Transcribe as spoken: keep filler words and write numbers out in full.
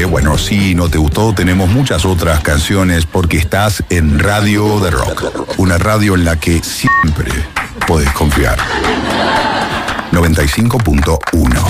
bueno, si no te gustó, tenemos muchas otras canciones porque estás en Radio de Rock, una radio en la que siempre podés confiar. noventa y cinco punto uno